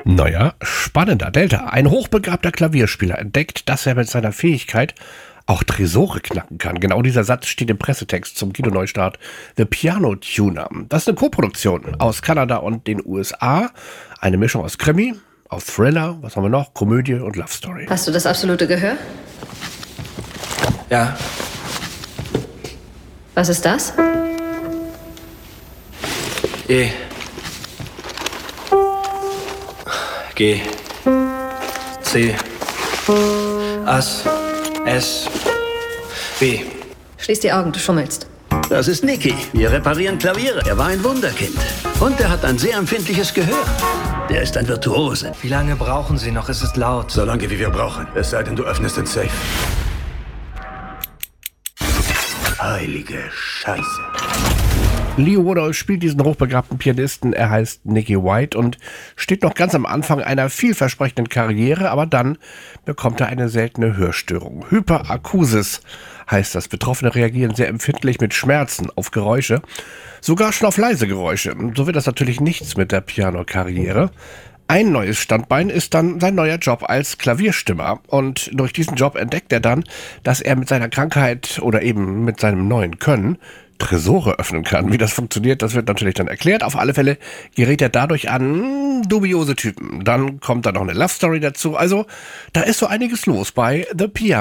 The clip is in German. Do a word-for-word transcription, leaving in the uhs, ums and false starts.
Neuer, spannender Delta. Ein hochbegabter Klavierspieler entdeckt, dass er mit seiner Fähigkeit auch Tresore knacken kann. Genau dieser Satz steht im Pressetext zum Kinoneustart The Piano Tuner. Das ist eine Koproduktion aus Kanada und den U S A. Eine Mischung aus Krimi, aus Thriller, was haben wir noch? Komödie und Love Story. Hast du das absolute Gehör? Ja. Was ist das? E. G. C. As. S. B. Schließ die Augen, du schummelst. Das ist Nicky. Wir reparieren Klaviere. Er war ein Wunderkind. Und er hat ein sehr empfindliches Gehör. Der ist ein Virtuose. Wie lange brauchen Sie noch? Es ist laut. So lange, wie wir brauchen. Es sei denn, du öffnest den Safe. Heilige Scheiße. Leo Woodall spielt diesen hochbegabten Pianisten. Er heißt Nicky White und steht noch ganz am Anfang einer vielversprechenden Karriere, aber dann bekommt er eine seltene Hörstörung. Hyperakusis heißt das. Betroffene reagieren sehr empfindlich mit Schmerzen auf Geräusche, sogar schon auf leise Geräusche. So wird das natürlich nichts mit der Piano-Karriere. Ein neues Standbein ist dann sein neuer Job als Klavierstimmer. Und durch diesen Job entdeckt er dann, dass er mit seiner Krankheit oder eben mit seinem neuen Können Tresore öffnen kann. Wie das funktioniert, das wird natürlich dann erklärt. Auf alle Fälle gerät er dadurch an dubiose Typen. Dann kommt da noch eine Love Story dazu. Also, da ist so einiges los bei The Piano.